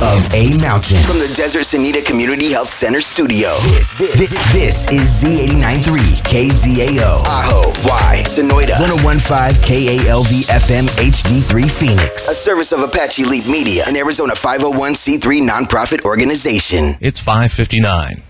of a mountain. From the Desert Sanita Community Health Center studio, this is Z89.3 KZAO, Ajo, Y, Sonoida, 101.5 KALV FM HD3 Phoenix. A service of Apache Leap Media, an Arizona 501c3 nonprofit organization. It's 5:59.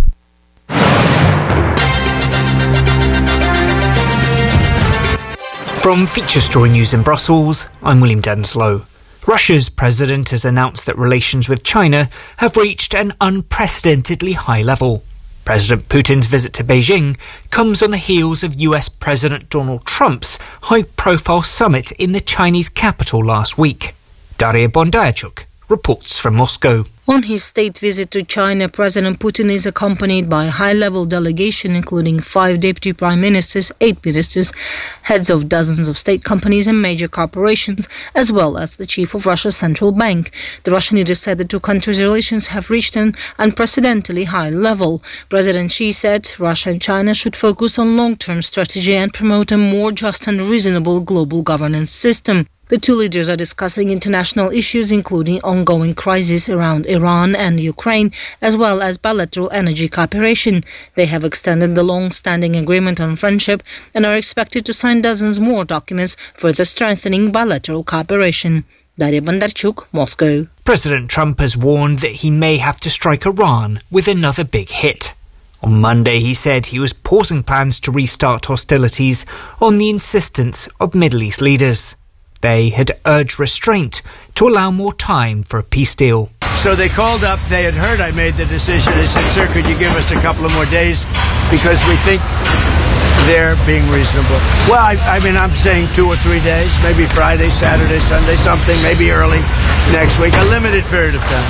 From Feature Story News in Brussels, I'm William Denslow. Russia's president has announced that relations with China have reached an unprecedentedly high level. President Putin's visit to Beijing comes on the heels of US President Donald Trump's high-profile summit in the Chinese capital last week. Daria Bondarchuk reports from Moscow. On his state visit to China, President Putin is accompanied by a high-level delegation including 5 deputy prime ministers, 8 ministers, heads of dozens of state companies and major corporations, as well as the chief of Russia's central bank. The Russian leader said the two countries' relations have reached an unprecedentedly high level. President Xi said Russia and China should focus on long-term strategy and promote a more just and reasonable global governance system. The two leaders are discussing international issues including ongoing crises around Iran and Ukraine, as well as bilateral energy cooperation. They have extended the long-standing agreement on friendship and are expected to sign dozens more documents further strengthening bilateral cooperation. Daria Bondarchuk, Moscow. President Trump has warned that he may have to strike Iran with another big hit. On Monday, he said he was pausing plans to restart hostilities on the insistence of Middle East leaders. They had urged restraint to allow more time for a peace deal. So they called up, they had heard I made the decision. They said, sir, could you give us a couple of more days? Because we think they're being reasonable. Well, I'm saying 2 or 3 days, maybe Friday, Saturday, Sunday, something, maybe early next week, a limited period of time.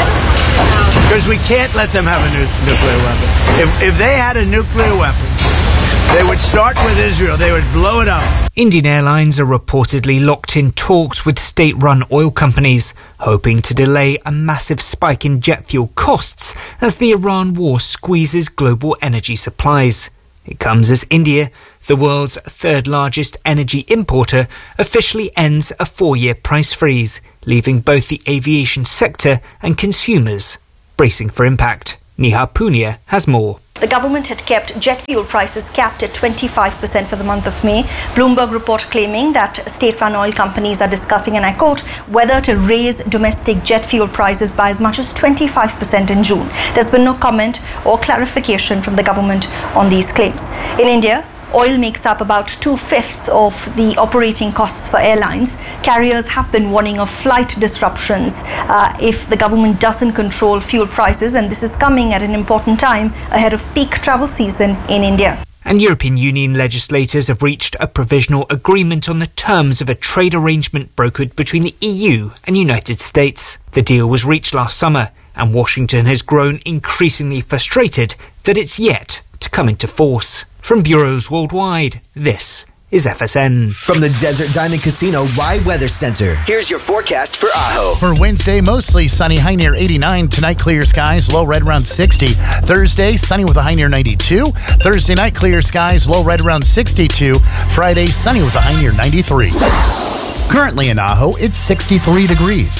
Because we can't let them have a nuclear weapon. If they had a nuclear weapon, they would start with Israel. They would blow it up. Indian Airlines are reportedly locked in talks with state-run oil companies, hoping to delay a massive spike in jet fuel costs as the Iran war squeezes global energy supplies. It comes as India, the world's third-largest energy importer, officially ends a 4-year price freeze, leaving both the aviation sector and consumers bracing for impact. Neha Punia has more. The government had kept jet fuel prices capped at 25% for the month of May. Bloomberg report claiming that state-run oil companies are discussing, and I quote, whether to raise domestic jet fuel prices by as much as 25% in June. There's been no comment or clarification from the government on these claims. In India, oil makes up about 2/5 of the operating costs for airlines. Carriers have been warning of flight disruptions if the government doesn't control fuel prices, and this is coming at an important time ahead of peak travel season in India. And European Union legislators have reached a provisional agreement on the terms of a trade arrangement brokered between the EU and United States. The deal was reached last summer, and Washington has grown increasingly frustrated that it's yet to come into force. From bureaus worldwide, this is FSN. From the Desert Diamond Casino Y Weather Center, here's your forecast for Ajo. For Wednesday, mostly sunny, high near 89. Tonight, clear skies, low right around 60. Thursday, sunny with a high near 92. Thursday night, clear skies, low right around 62. Friday, sunny with a high near 93. Currently in Ajo, it's 63 degrees.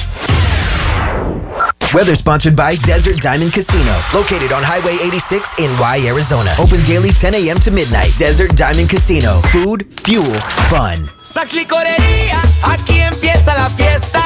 Weather sponsored by Desert Diamond Casino, located on Highway 86 in Y, Arizona. Open daily 10 a.m. to midnight. Desert Diamond Casino. Food, fuel, fun. Saks Licorería, aquí empieza la fiesta.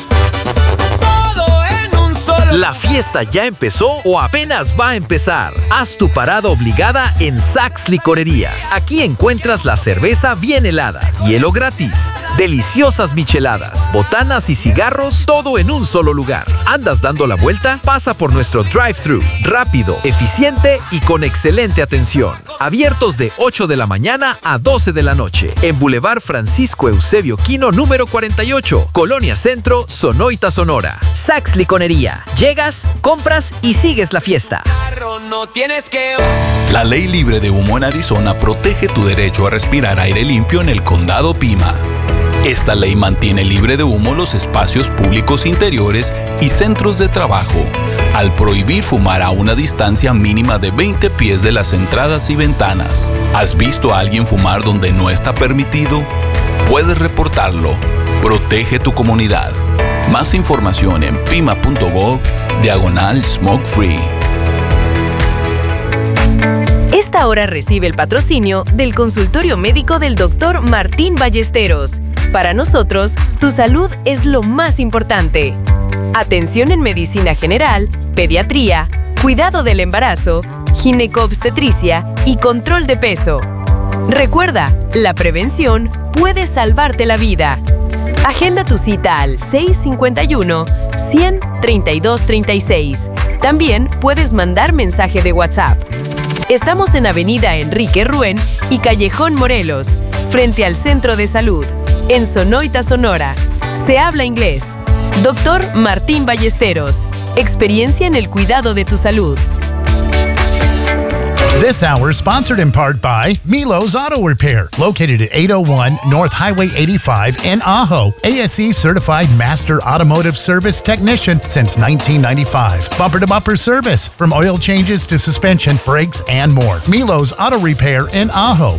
Todo en un solo. ¿La fiesta ya empezó o apenas va a empezar? Haz tu parada obligada en Saks Licorería. Aquí encuentras la cerveza bien helada, hielo gratis, deliciosas micheladas, botanas y cigarros, todo en un solo lugar. ¿Andas dando la vuelta? Pasa por nuestro drive-thru, rápido, eficiente y con excelente atención. Abiertos de 8 de la mañana a 12 de la noche. En Boulevard Francisco Eusebio Quino, número 48, Colonia Centro, Sonoita, Sonora. Saks Licorería. Llegas, compras y sigues la fiesta. La ley libre de humo en Arizona protege tu derecho a respirar aire limpio en el condado Pima. Esta ley mantiene libre de humo los espacios públicos interiores y centros de trabajo, al prohibir fumar a una distancia mínima de 20 pies de las entradas y ventanas. ¿Has visto a alguien fumar donde no está permitido? Puedes reportarlo. Protege tu comunidad. Más información en pima.gov/smoke free. Esta hora recibe el patrocinio del consultorio médico del Dr. Martín Ballesteros. Para nosotros, tu salud es lo más importante. Atención en medicina general, pediatría, cuidado del embarazo, ginecobstetricia y control de peso. Recuerda, la prevención puede salvarte la vida. Agenda tu cita al 651-100-3236. También puedes mandar mensaje de WhatsApp. Estamos en Avenida Enrique Ruén y Callejón Morelos, frente al Centro de Salud, en Sonoita, Sonora. Se habla inglés. Dr. Martín Ballesteros. Experiencia en el cuidado de tu salud. This hour sponsored in part by Milo's Auto Repair, located at 801 North Highway 85 in Ajo. ASE certified master automotive service technician since 1995. Bumper-to-bumper service, from oil changes to suspension, brakes, and more. Milo's Auto Repair in Ajo,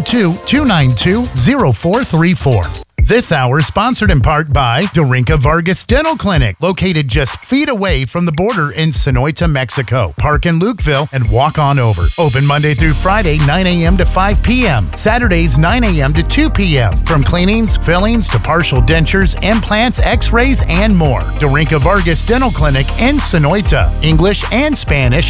602-292-0434. This hour sponsored in part by Dorinka Vargas Dental Clinic, located just feet away from the border in Sonoita, Mexico. Park in Lukeville and walk on over. Open Monday through Friday, 9 a.m. to 5 p.m. Saturdays, 9 a.m. to 2 p.m. From cleanings, fillings to partial dentures, implants, x-rays, and more. Dorinka Vargas Dental Clinic in Sonoita. English and Spanish,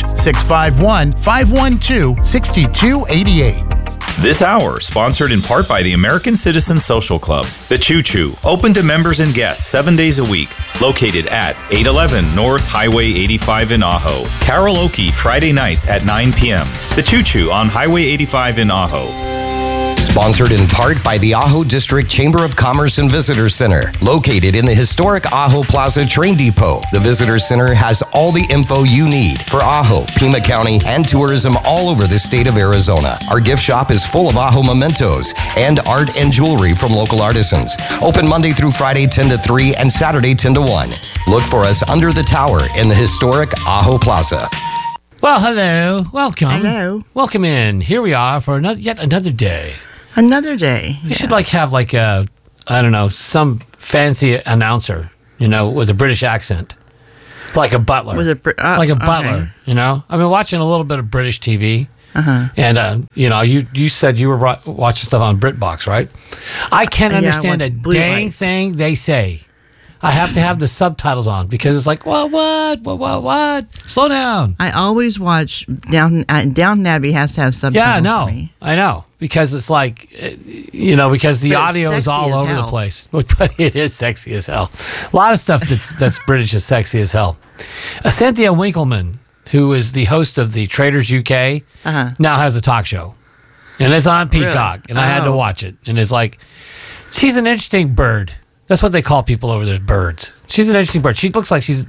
651-512-6288. This hour, sponsored in part by the American Citizen Social Club, The Choo Choo, open to members and guests 7 days a week, located at 811 North Highway 85 in Ajo. Karaoke Friday nights at 9 p.m. The Choo Choo on Highway 85 in Ajo. Sponsored in part by the Ajo District Chamber of Commerce and Visitor Center, located in the historic Ajo Plaza Train Depot. The Visitor Center has all the info you need for Ajo, Pima County, and tourism all over the state of Arizona. Our gift shop is full of Ajo mementos and art and jewelry from local artisans. Open Monday through Friday 10 to 3 and Saturday 10 to 1. Look for us under the tower in the historic Ajo Plaza. Well, hello. Welcome. Hello. Welcome in. Here we are for yet another day. Another day. We should have a, I don't know, some fancy announcer, with a British accent. Like a butler. Like a butler, okay. I've been watching a little bit of British TV. Uh-huh. And, you said you were watching stuff on BritBox, right? I can't understand a dang thing they say. I have to have the subtitles on because it's like, what? Slow down. I always watch Downton Abbey has to have subtitles. Yeah, for me. I know. Because it's like, because the audio is all over the place. But it is sexy as hell. A lot of stuff that's British is sexy as hell. Cynthia Winkleman, who is the host of the Traders UK, now has a talk show. And it's on Peacock. Really? And I had to watch it. And it's like, she's an interesting bird. That's what they call people over there, birds. She's an interesting bird. She looks like she's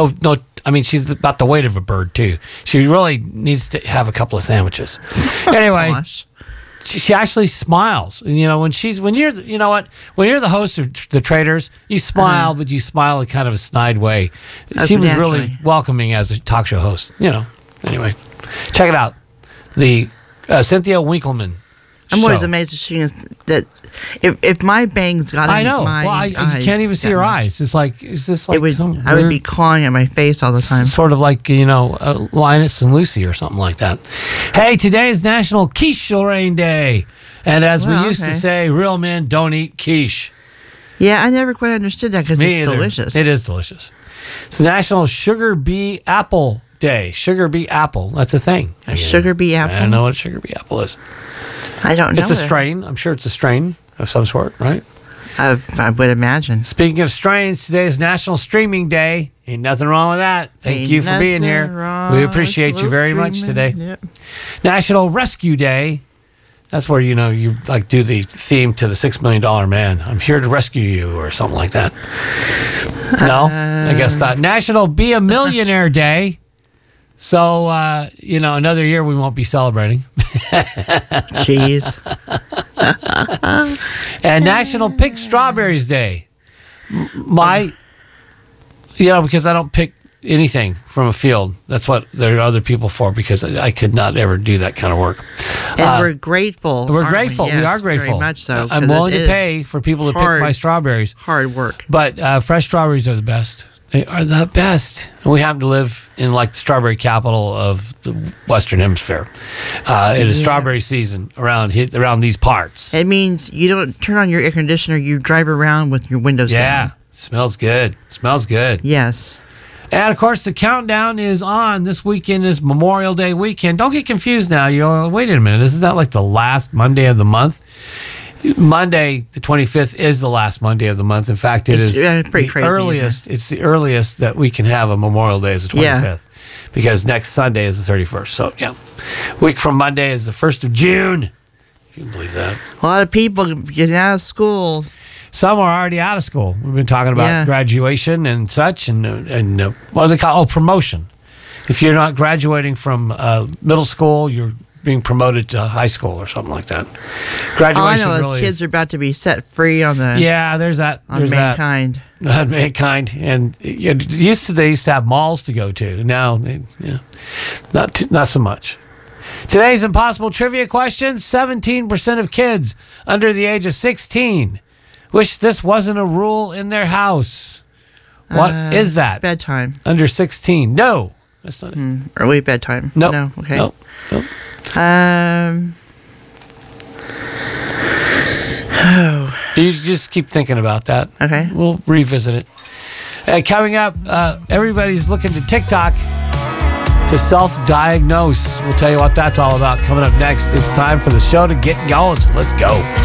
she's about the weight of a bird too. She really needs to have a couple of sandwiches. Anyway, she actually smiles. And, when you're the host of the Traders, you smile, but you smile in kind of a snide way. She was really welcoming as a talk show host. Anyway, check it out. The Cynthia Winkleman. I'm always amazed that if my bangs got in my eyes, you can't even see her eyes. It's like, is this like I would be clawing at my face all the time. Sort of like, Linus and Lucy or something like that. Hey, today is National Quiche Lorraine Day. And as we used to say, real men don't eat quiche. Yeah, I never quite understood that because it's delicious. It is delicious. It's National Sugar Bee Apple Day. Sugar Bee Apple. That's a thing. Sugar Bee Apple? I don't know what a Sugar Bee Apple is. I don't know. It's a strain. I'm sure it's a strain of some sort, right? I would imagine. Speaking of strains, today is National Streaming Day. Ain't nothing wrong with that. Thank you for being here. We appreciate you very much today. Yep. National Rescue Day. That's where, you do the theme to the $6 Million Man. I'm here to rescue you or something like that. No, I guess not. National Be a Millionaire Day. So, another year we won't be celebrating. Jeez. And National Pick Strawberries Day. Because I don't pick anything from a field. That's what there are other people for, because I could not ever do that kind of work. And we're grateful. We're grateful. Yes, we are grateful. Very much so. I'm willing to pay for people to pick my strawberries. Hard work. But fresh strawberries are the best. They are the best. And we happen to live in like the strawberry capital of the Western Hemisphere. It is strawberry season around these parts. It means you don't turn on your air conditioner. You drive around with your windows down. Yeah, smells good. Smells good. Yes. And of course, the countdown is on. This weekend is Memorial Day weekend. Don't get confused now. You're like, wait a minute. Isn't that like the last Monday of the month? Monday, the 25th, is the last Monday of the month. In fact, it's pretty crazy, earliest. It's the earliest that we can have a Memorial Day is the 25th, because next Sunday is the 31st. So yeah, week from Monday is the 1st of June. If you can believe that. A lot of people getting out of school. Some are already out of school. We've been talking about graduation and such, and what do they call? Oh, promotion. If you're not graduating from middle school, you're being promoted to high school or something like that. Graduation. All I know is kids are about to be set free on the. Yeah, there's that. On Mankind. On Mankind, and they used to have malls to go to. Now, not so much. Today's impossible trivia question: 17% of kids under the age of 16 wish this wasn't a rule in their house. What is that? Bedtime. Under 16? No, that's not it. Early bedtime. Nope. No. Okay. Nope. You just keep thinking about that. Okay. We'll revisit it. Coming up, everybody's looking to TikTok to self-diagnose. We'll tell you what that's all about coming up next. It's time for the show to get going, so let's go.